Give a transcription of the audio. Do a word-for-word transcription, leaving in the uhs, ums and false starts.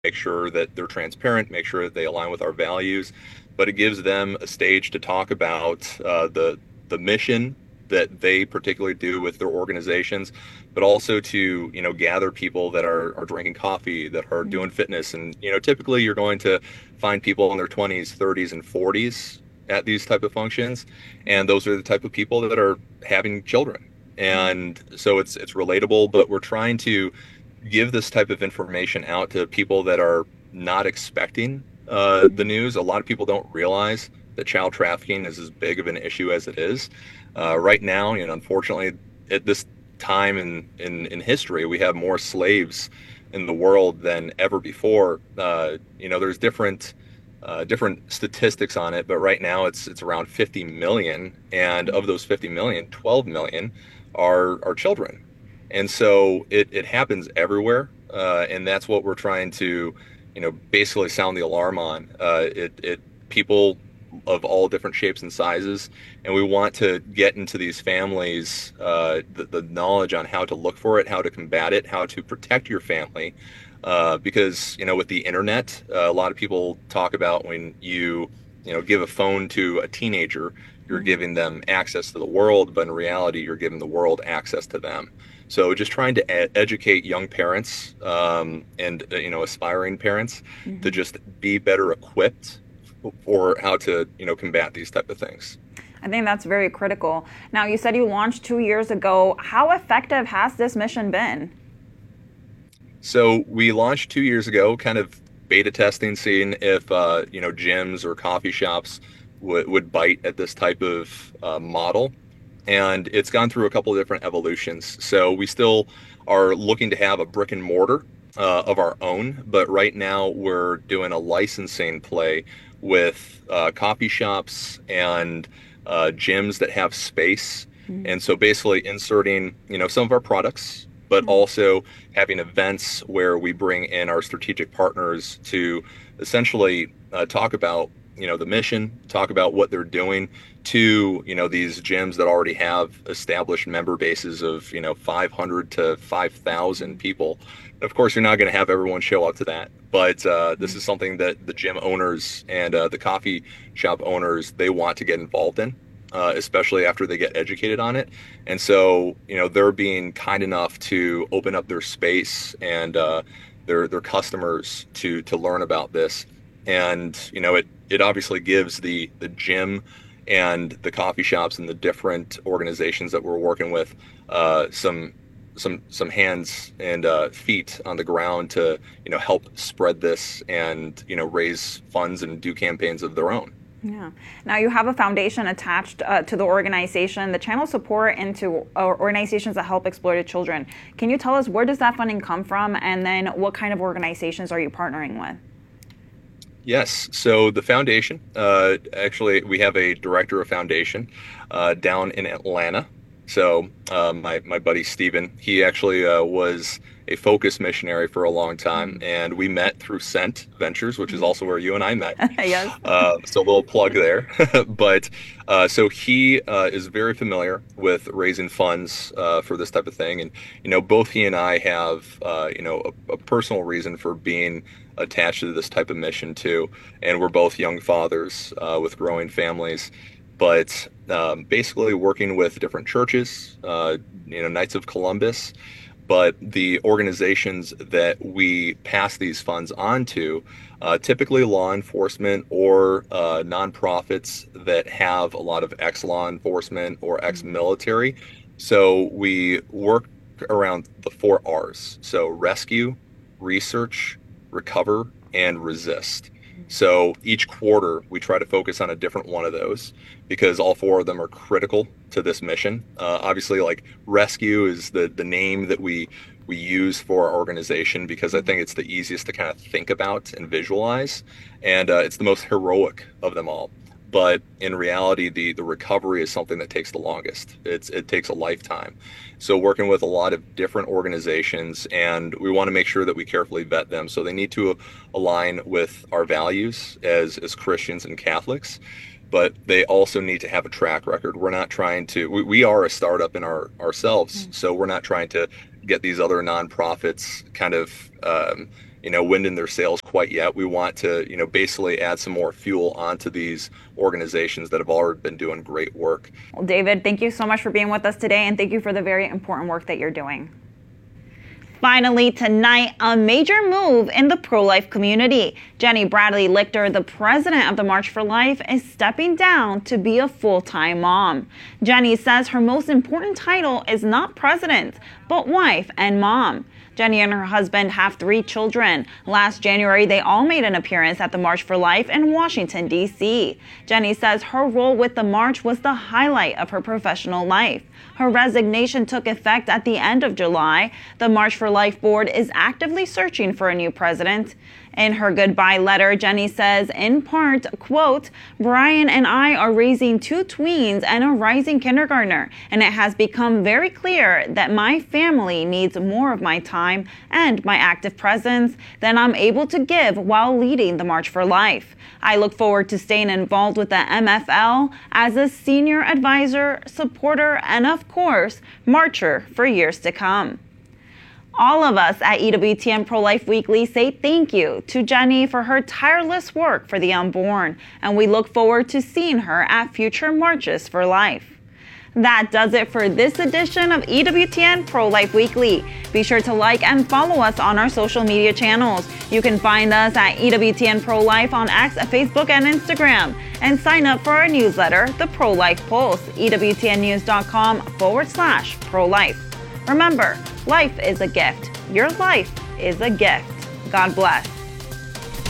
make sure that they're transparent, make sure that they align with our values, but it gives them a stage to talk about uh, the the mission that they particularly do with their organizations, but also to, you know, gather people that are, are drinking coffee, that are doing fitness. And, you know, typically you're going to find people in their twenties, thirties, and forties at these type of functions. And those are the type of people that are having children. And so it's it's relatable, but we're trying to give this type of information out to people that are not expecting uh, the news. A lot of people don't realize that child trafficking is as big of an issue as it is. Uh, right now, you know, unfortunately, at this time in, in, in history, we have more slaves in the world than ever before. Uh, you know, there's different uh, different statistics on it, but right now it's it's around fifty million, and of those fifty million, twelve million are are children. And so it, it happens everywhere, uh, and that's what we're trying to, you know, basically sound the alarm on. Uh, it, it people of all different shapes and sizes, and we want to get into these families uh, the, the knowledge on how to look for it, how to combat it, how to protect your family, uh, because, you know, with the internet, uh, a lot of people talk about when you you know give a phone to a teenager, you're giving them access to the world, but in reality, you're giving the world access to them. So just trying to ed- educate young parents um, and uh, you know aspiring parents Mm-hmm. to just be better equipped for how to you know combat these type of things. I think that's very critical. Now, you said you launched two years ago. How effective has this mission been? So we launched two years ago, kind of beta testing, seeing if uh, you know gyms or coffee shops would would bite at this type of uh, model, and it's gone through a couple of different evolutions. So we still are looking to have a brick and mortar uh, of our own, but right now we're doing a licensing play with uh, coffee shops and uh, gyms that have space. And so basically inserting, you know, some of our products, but also having events where we bring in our strategic partners to essentially uh, talk about, you know, the mission, talk about what they're doing to, you know, these gyms that already have established member bases of, you know, five hundred to five thousand people. Of course, you're not going to have everyone show up to that, but uh, this is something that the gym owners and uh, the coffee shop owners, they want to get involved in. Uh, especially after they get educated on it. And so, you know, they're being kind enough to open up their space and uh, their their customers to to learn about this. And you know, it it obviously gives the the gym and the coffee shops and the different organizations that we're working with uh, some some some hands and uh, feet on the ground to you know help spread this and you know raise funds and do campaigns of their own. Yeah. Now, you have a foundation attached uh, to the organization, the channel support into uh, organizations that help exploited children. Can you tell us, where does that funding come from, and then what kind of organizations are you partnering with? Yes. So the foundation, uh, actually, we have a director of foundation uh, down in Atlanta. So uh, my my buddy Steven, he actually uh, was a focus missionary for a long time, and we met through Scent Ventures, which is also where you and I met. Yes. Uh, so a little plug there. But uh, so he uh, is very familiar with raising funds uh, for this type of thing, and you know both he and I have uh, you know a, a personal reason for being attached to this type of mission too, and we're both young fathers uh, with growing families. But um, basically working with different churches, uh, you know, Knights of Columbus, but the organizations that we pass these funds on to, uh, typically law enforcement or uh, nonprofits that have a lot of ex-law enforcement or ex-military. So we work around the four R's. So rescue, research, recover, and resist. So each quarter, we try to focus on a different one of those because all four of them are critical to this mission. Uh, obviously, like rescue is the the name that we we use for our organization because I think it's the easiest to kind of think about and visualize, and uh, it's the most heroic of them all. But in reality, the the recovery is something that takes the longest. It's it takes a lifetime. So working with a lot of different organizations, and we want to make sure that we carefully vet them. So they need to align with our values as as Christians and Catholics, but they also need to have a track record. We're not trying to. We, we are a startup in our ourselves, so we're not trying to get these other nonprofits kind of. Um, you know, wind in their sails quite yet. We want to, you know, basically add some more fuel onto these organizations that have already been doing great work. Well, David, thank you so much for being with us today, and thank you for the very important work that you're doing. Finally, tonight, a major move in the pro-life community. Jenny Bradley Lichter, the president of the March for Life, is stepping down to be a full-time mom. Jenny says her most important title is not president, but wife and mom. Jenny and her husband have three children. Last January, they all made an appearance at the March for Life in Washington, D C Jenny says her role with the march was the highlight of her professional life. Her resignation took effect at the end of July. The March for Life board is actively searching for a new president. In her goodbye letter, Jenny says, in part, quote, Brian and I are raising two tweens and a rising kindergartner, and it has become very clear that my family needs more of my time and my active presence than I'm able to give while leading the March for Life. I look forward to staying involved with the M F L as a senior advisor, supporter, and of course, marcher for years to come. All of us at E W T N Pro-Life Weekly say thank you to Jenny for her tireless work for the unborn, and we look forward to seeing her at future Marches for Life. That does it for this edition of E W T N Pro-Life Weekly. Be sure to like and follow us on our social media channels. You can find us at E W T N Pro-Life on X, Facebook, and Instagram. And sign up for our newsletter, The Pro-Life Pulse, E W T N news dot com forward slash pro-life. Remember, life is a gift. Your life is a gift. God bless.